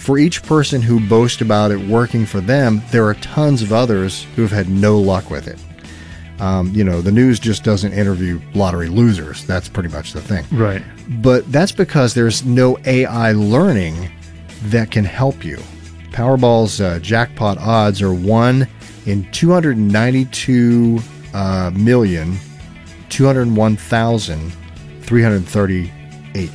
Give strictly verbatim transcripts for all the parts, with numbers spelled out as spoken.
for each person who boasts about it working for them, there are tons of others who have had no luck with it. Um, you know, the news just doesn't interview lottery losers. That's pretty much the thing. Right. But that's because there's no A I learning that can help you. Powerball's uh, jackpot odds are one in two hundred ninety-two uh, million, two hundred one thousand, three hundred thirty-eight.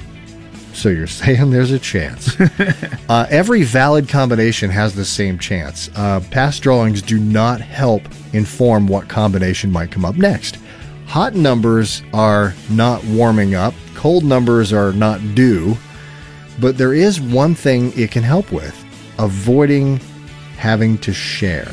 So you're saying there's a chance. uh, every valid combination has the same chance. Uh, past drawings do not help inform what combination might come up next. Hot numbers are not warming up. Cold numbers are not due. But there is one thing it can help with: avoiding having to share.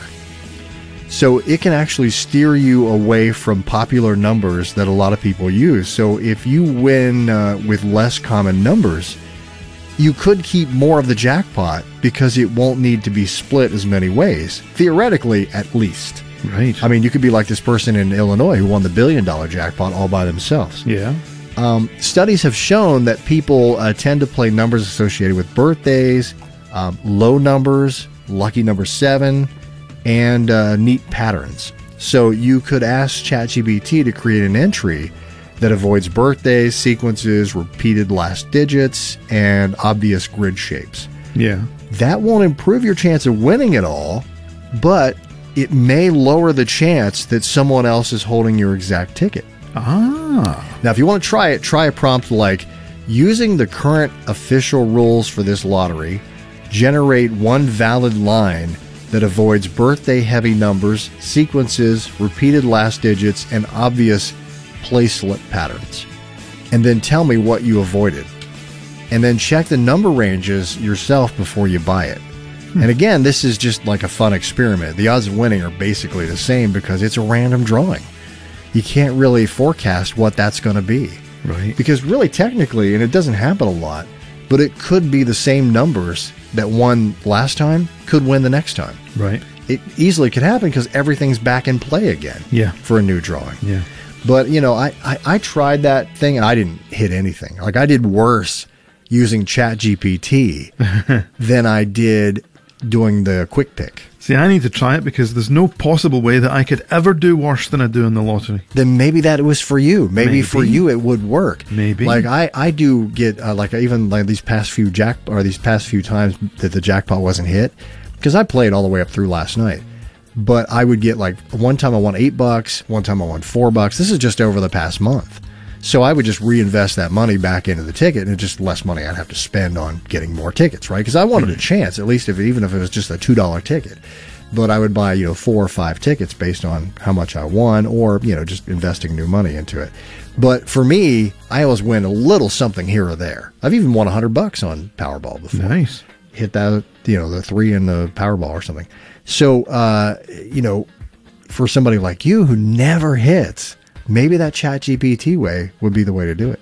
So it can actually steer you away from popular numbers that a lot of people use. So if you win uh, with less common numbers, you could keep more of the jackpot because it won't need to be split as many ways, theoretically at least. Right. I mean, you could be like this person in Illinois who won the billion dollar jackpot all by themselves. Yeah. Um, studies have shown that people uh, tend to play numbers associated with birthdays, um, low numbers, lucky number seven, and uh, neat patterns. So you could ask ChatGPT to create an entry that avoids birthdays, sequences, repeated last digits, and obvious grid shapes. Yeah. That won't improve your chance of winning it all, but it may lower the chance that someone else is holding your exact ticket. Ah. Now, if you want to try it, try a prompt like, using the current official rules for this lottery, generate one valid line that avoids birthday-heavy numbers, sequences, repeated last digits, and obvious play-slip patterns. And then tell me what you avoided. And then check the number ranges yourself before you buy it. Hmm. And again, this is just like a fun experiment. The odds of winning are basically the same because it's a random drawing. You can't really forecast what that's going to be. Right. Because really, technically, and it doesn't happen a lot, but it could be the same numbers that won last time could win the next time. Right. It easily could happen because everything's back in play again. Yeah. For a new drawing. Yeah. But, you know, I, I, I tried that thing and I didn't hit anything. Like, I did worse using ChatGPT than I did doing the quick pick. See, I need to try it because there's no possible way that I could ever do worse than I do in the lottery. Then maybe that was for you. Maybe, Maybe. for you it would work. Maybe. Like I, I do get uh, like even like these past few jack or these past few times that the jackpot wasn't hit, because I played all the way up through last night. But I would get like one time I won eight bucks, one time I won four bucks. This is just over the past month. So I would just reinvest that money back into the ticket, and it's just less money I'd have to spend on getting more tickets, right? Because I wanted a chance, at least if even if it was just a two dollar ticket. But I would buy, you know, four or five tickets based on how much I won, or, you know, just investing new money into it. But for me, I always win a little something here or there. I've even won a hundred bucks on Powerball before. Nice. Hit that, you know, the three in the Powerball or something. So, uh, you know, for somebody like you who never hits, maybe that ChatGPT way would be the way to do it.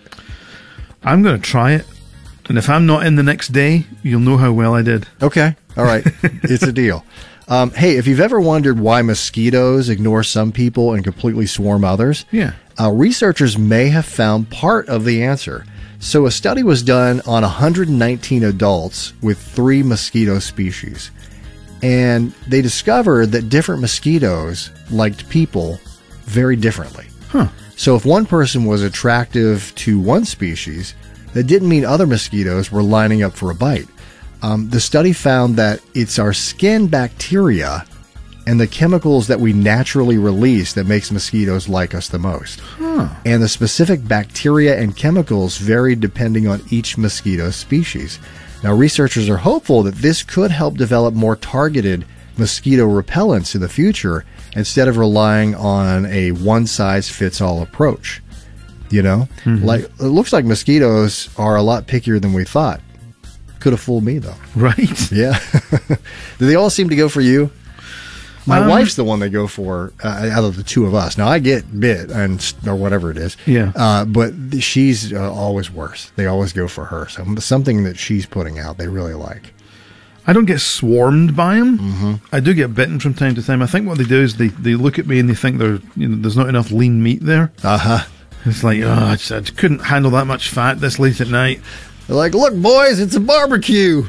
I'm going to try it. And if I'm not in the next day, you'll know how well I did. Okay. All right. It's a deal. Um, hey, if you've ever wondered why mosquitoes ignore some people and completely swarm others, Yeah. uh, researchers may have found part of the answer. So a study was done on one hundred nineteen adults with three mosquito species. And they discovered that different mosquitoes liked people very differently. Huh. So if one person was attractive to one species, that didn't mean other mosquitoes were lining up for a bite. Um, the study found that it's our skin bacteria and the chemicals that we naturally release that makes mosquitoes like us the most. Huh. And the specific bacteria and chemicals vary depending on each mosquito species. Now, researchers are hopeful that this could help develop more targeted mosquito repellents in the future instead of relying on a one-size-fits-all approach. You know? Mm-hmm. Like, it looks like mosquitoes are a lot pickier than we thought. Could have fooled me, though. Right. Yeah. Do they all seem to go for you? My um, wife's the one they go for uh, out of the two of us. Now, I get bit, and or whatever it is. Yeah. Uh, but she's uh, always worse. They always go for her. So something that she's putting out, they really like. I don't get swarmed by them. Mm-hmm. I do get bitten from time to time. I think what they do is they, they look at me and they think there you know, there's not enough lean meat there. Uh-huh. It's like, oh, I, just, I just couldn't handle that much fat this late at night. They're like, look, boys, it's a barbecue.